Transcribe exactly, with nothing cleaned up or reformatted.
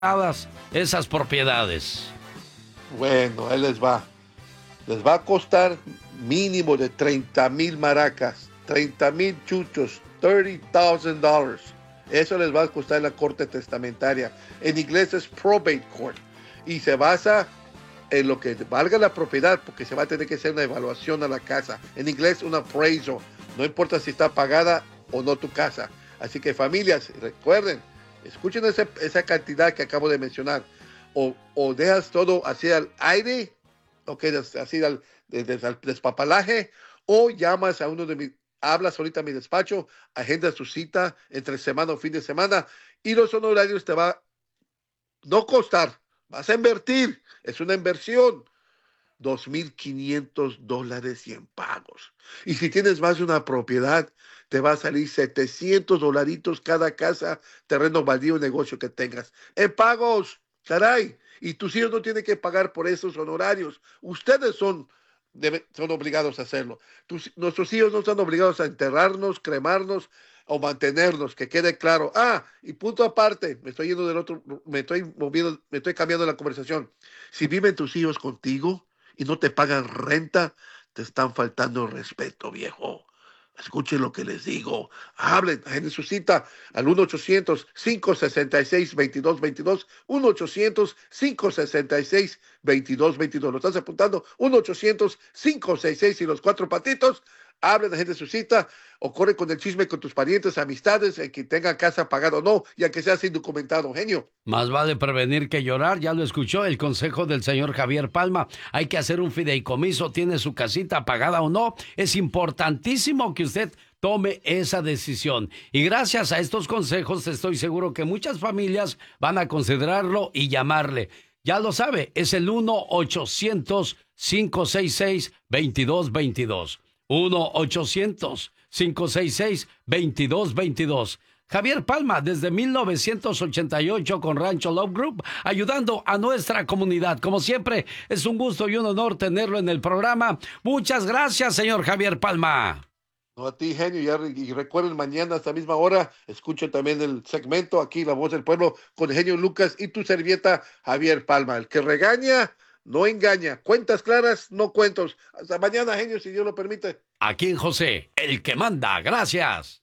esas propiedades? Bueno, ahí les va. Les va a costar mínimo de treinta mil maracas, treinta mil chuchos, treinta mil dólares. Eso les va a costar en la corte testamentaria. En inglés es probate court. Y se basa en lo que valga la propiedad, porque se va a tener que hacer una evaluación a la casa. En inglés, un appraisal. No importa si está pagada o no tu casa. Así que familias, recuerden, escuchen ese, esa cantidad que acabo de mencionar. O, o dejas todo así al aire, ok, así al, desde al despapalaje, o llamas a uno de mis, hablas ahorita a mi despacho, agenda su cita entre semana o fin de semana, y los honorarios te va no costar, vas a invertir, es una inversión, dos mil quinientos dólares y en pagos. Y si tienes más de una propiedad, te va a salir setecientos dolaritos cada casa, terreno baldío, negocio que tengas. En pagos, caray. Y tus hijos no tienen que pagar por esos honorarios. Ustedes son, debe, son obligados a hacerlo. Tus, nuestros hijos no están obligados a enterrarnos, cremarnos o mantenernos, que quede claro. Ah, y punto aparte, me estoy yendo del otro, me estoy moviendo, me estoy cambiando la conversación. Si viven tus hijos contigo y no te pagan renta, te están faltando respeto, viejo. Escuchen lo que les digo. Hablen, en su cita al uno ochocientos, cinco sesenta y seis, veintidós veintidós, uno ochocientos, cinco sesenta y seis, veintidós veintidós. ¿Lo estás apuntando? uno ochocientos, cinco sesenta y seis y los cuatro patitos. Hablen, gente, de su cita, o corre con el chisme con tus parientes, amistades, en que tengan casa pagada o no, y aunque sea sin documentado, genio. Más vale prevenir que llorar, ya lo escuchó el consejo del señor Javier Palma. Hay que hacer un fideicomiso, tiene su casita pagada o no. Es importantísimo que usted tome esa decisión. Y gracias a estos consejos estoy seguro que muchas familias van a considerarlo y llamarle. Ya lo sabe, es el uno ochocientos, cinco seis seis, veintidós veintidós. uno ochocientos, cinco seis seis, veintidós veintidós. Javier Palma, desde mil novecientos ochenta y ocho con Rancho Love Group, ayudando a nuestra comunidad. Como siempre, es un gusto y un honor tenerlo en el programa. Muchas gracias, señor Javier Palma. No, a ti, genio, ya, y recuerden, mañana a esta misma hora, escuchen también el segmento aquí, La Voz del Pueblo, con el genio Lucas y tu servieta Javier Palma. El que regaña, no engaña. Cuentas claras, no cuentos. Hasta mañana, genio, si Dios lo permite. Aquí en José, el que manda. Gracias.